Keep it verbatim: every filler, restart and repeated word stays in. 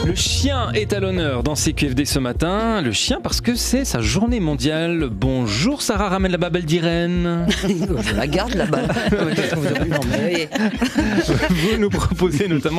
Le chien est à l'honneur dans C Q F D ce matin. Le chien parce que c'est sa journée mondiale. Bonjour Sarah, ramène la babelle d'Irène. Je la garde la balle. Vous nous proposez notamment